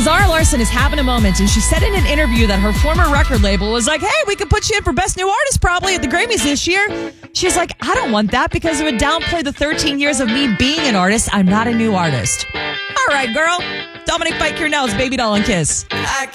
Zara Larsson is having a moment, and she said in an interview that her former record label was like, hey, we could put you in for Best New Artist probably at the Grammys this year. She's like, I don't want that because it would downplay the 13 years of me being an artist. I'm not a new artist. All right, girl. Dominic Fike here now. It's Baby Doll and Kiss.